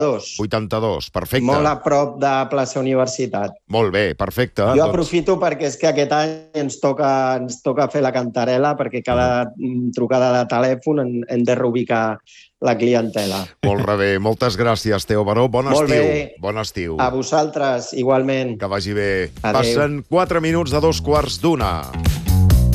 82, perfecte. Molt a prop de plaça Universitat. Molt bé, perfecte. Jo aprofito perquè és que aquest any ens toca fer la cantarela perquè cada trucada de telèfon hem de reubicar la clientela. Molt bé, moltes gràcies, Teo Baró. Bon estiu. Bon estiu. A vosaltres, igualment. Que vagi bé. Adéu. Passen 4 minuts de 2 quarts d'una.